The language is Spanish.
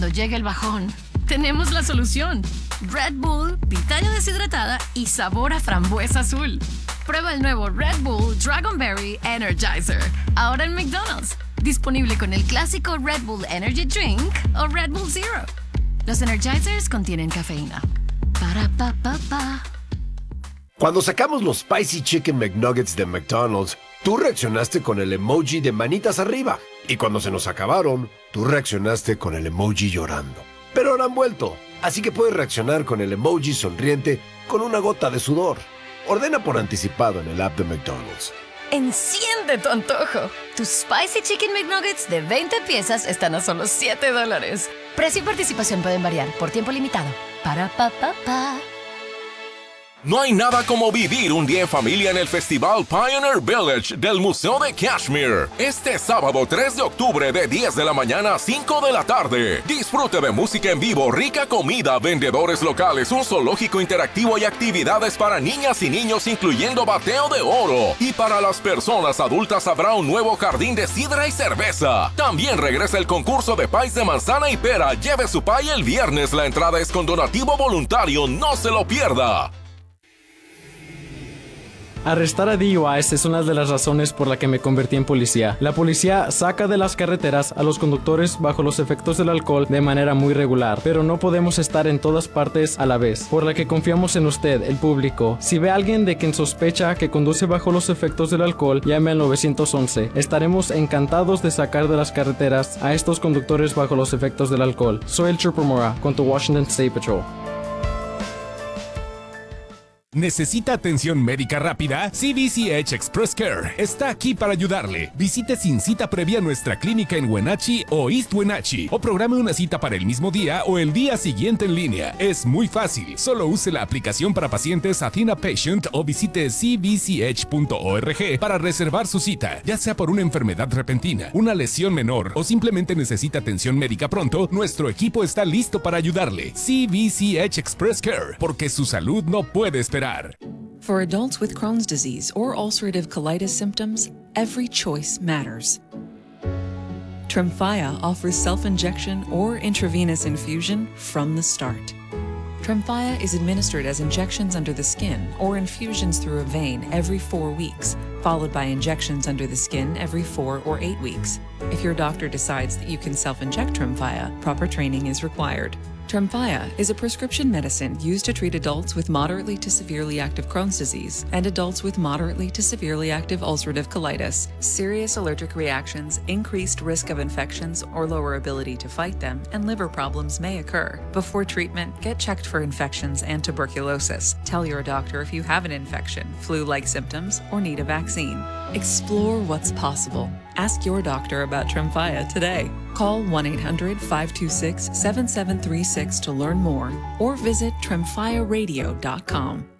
cuando llegue el bajón, tenemos la solución. Red Bull, pitaya deshidratada y sabor a frambuesa azul. Prueba el nuevo Red Bull Dragonberry Energizer, ahora en McDonald's. Disponible con el clásico Red Bull Energy Drink o Red Bull Zero. Los Energizers contienen cafeína. Para pa pa pa. Cuando sacamos los Spicy Chicken McNuggets de McDonald's, tú reaccionaste con el emoji de manitas arriba. Y cuando se nos acabaron, tú reaccionaste con el emoji llorando. Pero ahora han vuelto, así que puedes reaccionar con el emoji sonriente con una gota de sudor. Ordena por anticipado en el app de McDonald's. Enciende tu antojo. Tus Spicy Chicken McNuggets de 20 piezas están a solo $7. Precio y participación pueden variar por tiempo limitado. Para pa pa pa. No hay nada como vivir un día en familia en el Festival Pioneer Village del Museo de Kashmir. Este sábado 3 de octubre de 10 de la mañana a 5 de la tarde. Disfrute de música en vivo, rica comida, vendedores locales, un zoológico interactivo y actividades para niñas y niños incluyendo bateo de oro. Y para las personas adultas habrá un nuevo jardín de sidra y cerveza. También regresa el concurso de pies de manzana y pera. Lleve su pie el viernes. La entrada es con donativo voluntario. No se lo pierda. Arrestar a DUIs es una de las razones por la que me convertí en policía. La policía saca de las carreteras a los conductores bajo los efectos del alcohol de manera muy regular, pero no podemos estar en todas partes a la vez, por la que confiamos en usted, el público. Si ve a alguien de quien sospecha que conduce bajo los efectos del alcohol, llame al 911. Estaremos encantados de sacar de las carreteras a estos conductores bajo los efectos del alcohol. Soy el Trooper Mora con tu Washington State Patrol. ¿Necesita atención médica rápida? CVCH Express Care está aquí para ayudarle. Visite sin cita previa nuestra clínica en Wenatchee o East Wenatchee o programe una cita para el mismo día o el día siguiente en línea. Es muy fácil. Solo use la aplicación para pacientes Athena Patient o visite cvch.org para reservar su cita. Ya sea por una enfermedad repentina, una lesión menor o simplemente necesita atención médica pronto, nuestro equipo está listo para ayudarle. CVCH Express Care, porque su salud no puede esperar. For adults with Crohn's disease or ulcerative colitis symptoms, every choice matters. Tremfya offers self-injection or intravenous infusion from the start. Tremfya is administered as injections under the skin or infusions through a vein every 4 weeks, followed by injections under the skin every 4 or 8 weeks. If your doctor decides that you can self-inject Tremfya, proper training is required. Tremfya is a prescription medicine used to treat adults with moderately to severely active Crohn's disease and adults with moderately to severely active ulcerative colitis. Serious allergic reactions, increased risk of infections or lower ability to fight them, and liver problems may occur. Before treatment, get checked for infections and tuberculosis. Tell your doctor if you have an infection, flu-like symptoms, or need a vaccine. Explore what's possible. Ask your doctor about Tremfya today. Call 1-800-526-7736 to learn more or visit tremfyaradio.com.